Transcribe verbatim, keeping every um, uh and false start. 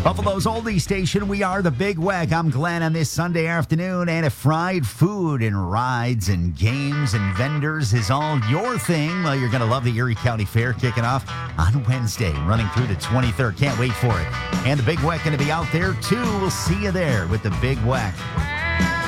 Buffalo's oldie station, we are the Big Weck. I'm Glenn on this Sunday afternoon, and if fried food and rides and games and vendors is all your thing, well, you're going to love the Erie County Fair kicking off on Wednesday, running through the twenty-third. Can't wait for it. And the Big Weck going to be out there, too. We'll see you there with the Big Weck.